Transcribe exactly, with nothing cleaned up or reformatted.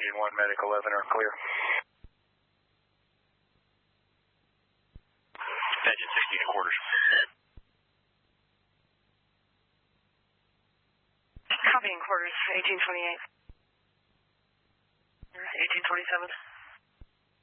Engine one, Medic eleven are clear. Engine sixteen and quarters. Copying quarters, eighteen twenty-eight. eighteen twenty-seven.